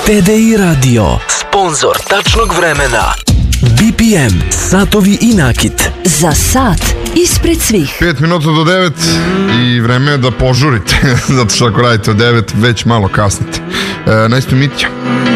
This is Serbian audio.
TDI Radio, sponsor tačnog vremena. BPM, satovi i nakit. Za sat ispred svih. 5 minuta do 9 i vreme je da požurite, zato što ako radite od 9 već malo kasnite. Najsto Mitja.